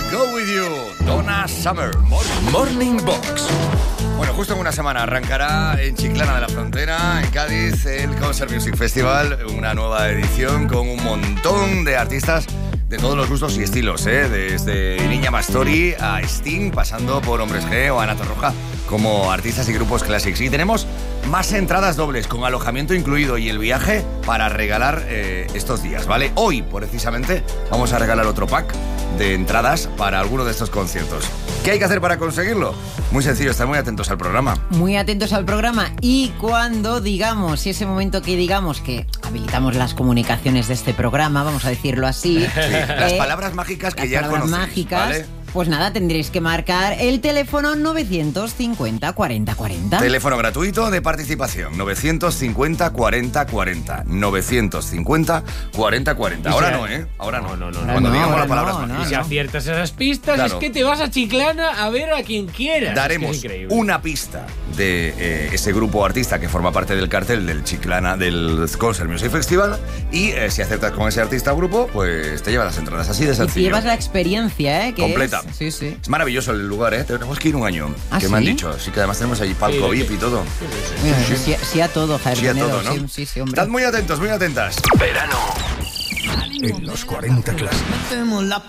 Go With You, Donna Summer. Morning Box. Bueno, justo en una semana arrancará en Chiclana de la Frontera, en Cádiz, el Concert Music Festival, una nueva edición con un montón de artistas de todos los gustos y estilos, desde Niña Mastori a Sting, pasando por Hombres G o Ana Torroja, como artistas y grupos clásicos. Y tenemos más entradas dobles con alojamiento incluido y el viaje para regalar estos días, ¿vale? Hoy, precisamente, vamos a regalar otro pack de entradas para alguno de estos conciertos. ¿Qué hay que hacer para conseguirlo? Muy sencillo, estar muy atentos al programa. Muy atentos al programa, y cuando digamos, si ese momento que digamos que habilitamos las comunicaciones de este programa, vamos a decirlo así. Sí, las palabras mágicas que ya conocéis, mágicas, ¿vale? Pues nada, tendréis que marcar el teléfono 950 40 40. Teléfono gratuito de participación, 950 40 40. 950 40 40. Ahora no, ¿eh? Ahora no. Cuando digamos las palabras mágicas. Y si aciertas esas pistas, Claro. es que te vas a Chiclana a ver a quien quieras. Daremos es que es increíble. una pista de ese grupo artista que forma parte del cartel del Chiclana, del Concert Music Festival, y si acertas con ese artista o grupo, pues te llevas las entradas, así de Y te sencillo. llevas la experiencia, que Completa. Sí, sí. Es maravilloso el lugar, ¿eh? Tenemos que ir un año. ¿Ah, que me han sí? dicho. Sí, que además tenemos ahí palco Sí. VIP y todo. Sí a todo, Javier Sí a Penedo. todo, ¿no? Sí, hombre. Estad muy atentos, muy atentas. Verano. En los 40 Classic.